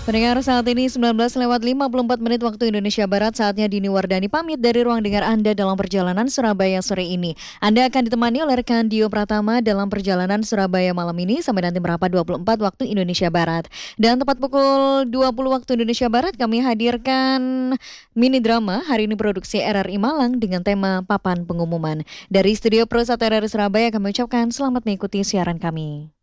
Pendengar saat ini 19:54 waktu Indonesia Barat, saatnya Dini Wardani pamit dari ruang dengar Anda dalam perjalanan Surabaya sore ini. Anda akan ditemani oleh rekan Dio Pratama dalam perjalanan Surabaya malam ini sampai nanti merapat 24 waktu Indonesia Barat. Dan tepat pukul 20 waktu Indonesia Barat kami hadirkan mini drama hari ini produksi RRI Malang dengan tema Papan Pengumuman. Dari Studio Pro 1 RRI Surabaya kami ucapkan selamat mengikuti siaran kami.